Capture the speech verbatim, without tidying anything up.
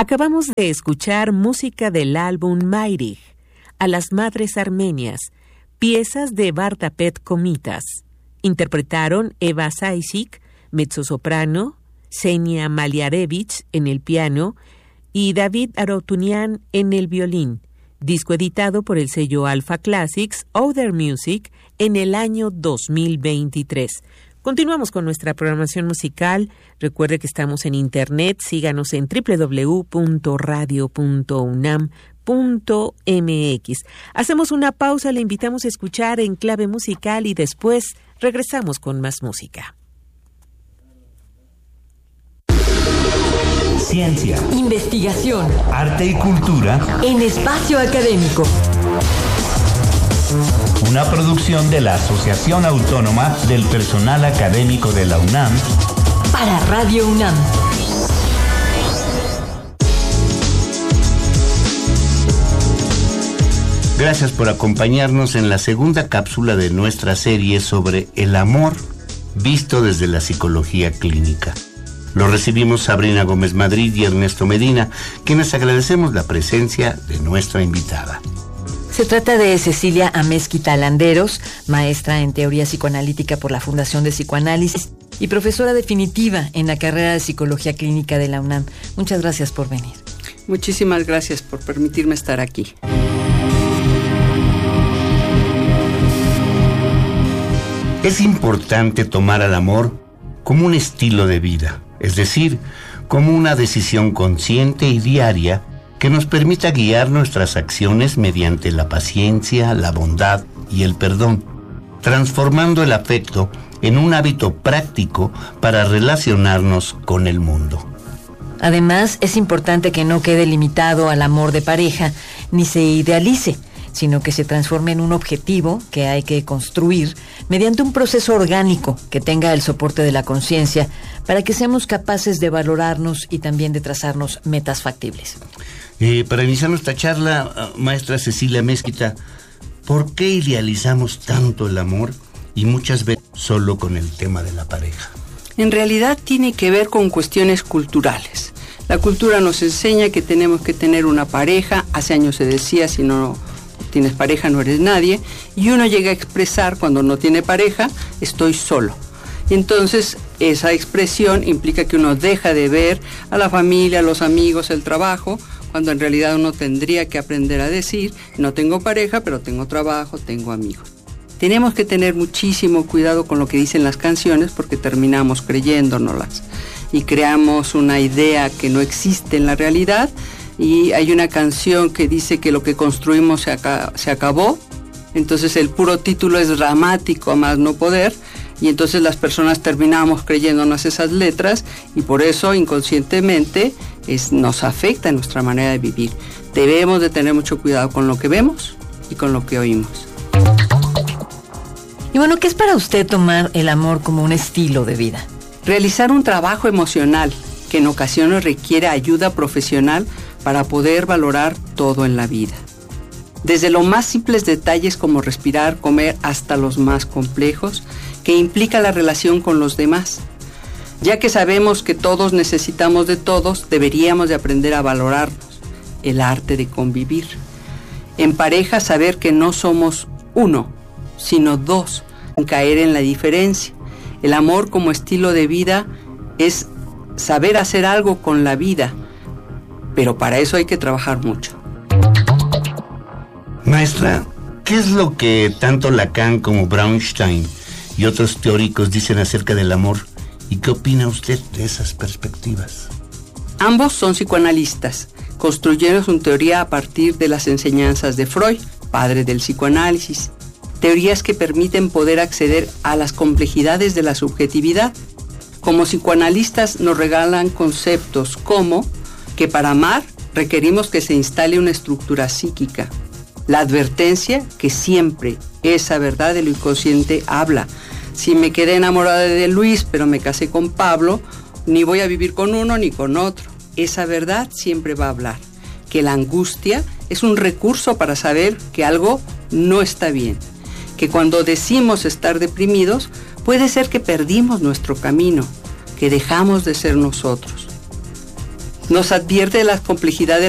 Acabamos de escuchar música del álbum Mairich, a las madres armenias, piezas de Vartapet Komitas. Interpretaron Eva Saisik, mezzosoprano, Xenia Maliarevich en el piano y David Arotunian en el violín. Disco editado por el sello Alpha Classics, Other Music, en el año dos mil veintitrés. Continuamos con nuestra programación musical. Recuerde que estamos en internet. Síganos en doble u doble u doble u punto radio punto unam punto m x. Hacemos una pausa, le invitamos a escuchar En Clave Musical y después regresamos con más música. Ciencia, investigación, arte y cultura en espacio académico. Una producción de la Asociación Autónoma del Personal Académico de la UNAM para Radio UNAM. Gracias por acompañarnos en la segunda cápsula de nuestra serie sobre el amor visto desde la psicología clínica. Lo recibimos Sabrina Gómez Madrid y Ernesto Medina, quienes agradecemos la presencia de nuestra invitada. Se trata de Cecilia Amezquita Landeros, maestra en teoría psicoanalítica por la Fundación de Psicoanálisis y profesora definitiva en la carrera de Psicología Clínica de la UNAM. Muchas gracias por venir. Muchísimas gracias por permitirme estar aquí. Es importante tomar al amor como un estilo de vida, es decir, como una decisión consciente y diaria que nos permita guiar nuestras acciones mediante la paciencia, la bondad y el perdón, transformando el afecto en un hábito práctico para relacionarnos con el mundo. Además, es importante que no quede limitado al amor de pareja ni se idealice, sino que se transforme en un objetivo que hay que construir mediante un proceso orgánico que tenga el soporte de la conciencia para que seamos capaces de valorarnos y también de trazarnos metas factibles. Eh, para iniciar nuestra charla, maestra Cecilia Amezquita, ¿por qué idealizamos tanto el amor y muchas veces solo con el tema de la pareja? En realidad tiene que ver con cuestiones culturales. La cultura nos enseña que tenemos que tener una pareja. Hace años se decía, si no tienes pareja no eres nadie, y uno llega a expresar cuando no tiene pareja, estoy solo. Y entonces esa expresión implica que uno deja de ver a la familia, a los amigos, el trabajo, cuando en realidad uno tendría que aprender a decir, no tengo pareja, pero tengo trabajo, tengo amigos. Tenemos que tener muchísimo cuidado con lo que dicen las canciones porque terminamos creyéndonoslas y creamos una idea que no existe en la realidad. Y hay una canción que dice que lo que construimos se, aca- se acabó, entonces el puro título es dramático a más no poder, y entonces las personas terminamos creyéndonos esas letras y por eso inconscientemente es, nos afecta en nuestra manera de vivir. Debemos de tener mucho cuidado con lo que vemos y con lo que oímos. Y bueno, ¿qué es para usted tomar el amor como un estilo de vida? Realizar un trabajo emocional que en ocasiones requiere ayuda profesional para poder valorar todo en la vida. Desde los más simples detalles como respirar, comer, hasta los más complejos, que implica la relación con los demás. Ya que sabemos que todos necesitamos de todos, deberíamos de aprender a valorarnos, el arte de convivir. En pareja, saber que no somos uno, sino dos, sin caer en la diferencia. El amor como estilo de vida es saber hacer algo con la vida, pero para eso hay que trabajar mucho. Maestra, ¿qué es lo que tanto Lacan como Braunstein y otros teóricos dicen acerca del amor? ¿Y qué opina usted de esas perspectivas? Ambos son psicoanalistas. Construyeron su teoría a partir de las enseñanzas de Freud, padre del psicoanálisis. Teorías que permiten poder acceder a las complejidades de la subjetividad. Como psicoanalistas nos regalan conceptos como que para amar requerimos que se instale una estructura psíquica. La advertencia que siempre esa verdad de lo inconsciente habla. Si me quedé enamorada de Luis, pero me casé con Pablo, ni voy a vivir con uno ni con otro. Esa verdad siempre va a hablar. Que la angustia es un recurso para saber que algo no está bien. Que cuando decimos estar deprimidos, puede ser que perdimos nuestro camino, que dejamos de ser nosotros. nos advierte de las complejidades